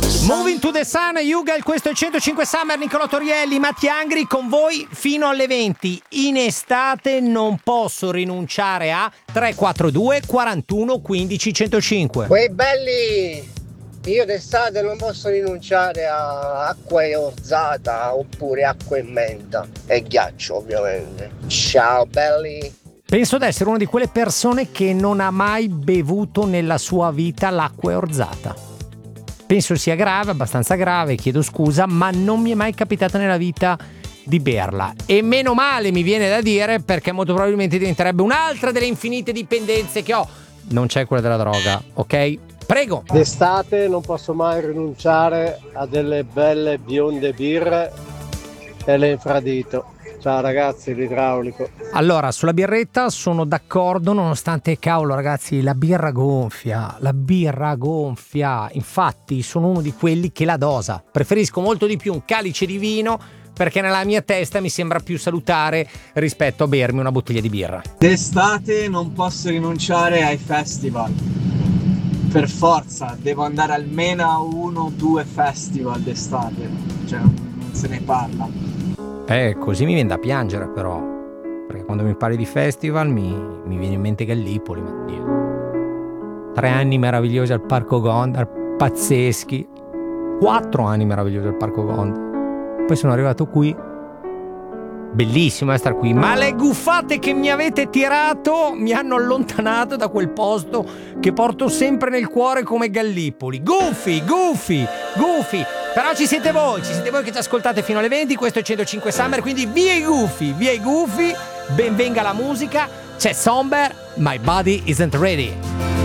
Moving to the Sun, Yugal, questo è il 105 Summer, Nicolò Torielli, Matti Angri con voi fino alle 20. In estate non posso rinunciare a 342 41 15 105. Quei belli, io d'estate non posso rinunciare a acqua e orzata oppure acqua e menta e ghiaccio ovviamente. Ciao belli. Penso di essere una di quelle persone che non ha mai bevuto nella sua vita l'acqua orzata. Penso sia grave, abbastanza grave, chiedo scusa, ma non mi è mai capitata nella vita di berla. E meno male, mi viene da dire, perché molto probabilmente diventerebbe un'altra delle infinite dipendenze che ho. Non c'è quella della droga, ok? Prego! D'estate non posso mai rinunciare a delle belle bionde birre e le infradito. Ciao ragazzi, l'idraulico. Allora, sulla birretta sono d'accordo, nonostante, cavolo ragazzi, la birra gonfia. Infatti sono uno di quelli che la dosa. Preferisco molto di più un calice di vino, perché nella mia testa mi sembra più salutare rispetto a bermi una bottiglia di birra. D'estate non posso rinunciare ai festival. Per forza, devo andare almeno a 1 o 2 festival d'estate. Cioè, non se ne parla. Così mi viene da piangere però, perché quando mi parli di festival mi viene in mente Gallipoli, ma Dio. 3 anni meravigliosi al Parco Gondar, pazzeschi. 4 anni meravigliosi al Parco Gondar. Poi sono arrivato qui. Bellissimo star qui, ma le guffate che mi avete tirato mi hanno allontanato da quel posto che porto sempre nel cuore come Gallipoli. Gufi. Però ci siete voi che ci ascoltate fino alle 20, questo è 105 Summer, quindi via i gufi, benvenga la musica, c'è Somber, My Body Isn't Ready.